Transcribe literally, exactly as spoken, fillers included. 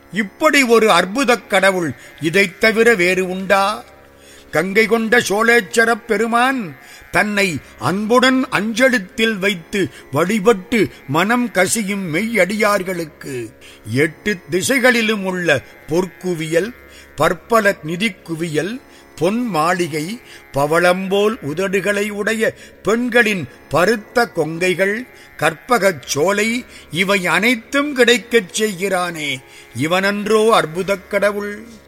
இப்படி ஒரு அற்புதக் கடவுள் இதைத் தவிர வேறு உண்டா? கங்கை கொண்ட சோழேச்சரப் பெருமான் தன்னை அன்புடன் அஞ்செழுத்தில் வைத்து வழிபட்டு மனம் கசியும் மெய்யடியார்களுக்கு எட்டு திசைகளிலும் உள்ள பொற்குவியல், பற்பல நிதிக்குவியல், பொன் மாளிகை, பவளம்போல் உதடுகளை உடைய பெண்களின் பருத்த கொங்கைகள், கற்பகச் சோலை இவை அனைத்தும் கிடைக்கச் செய்கிறானே, இவனன்றோ அற்புதக் கடவுள்?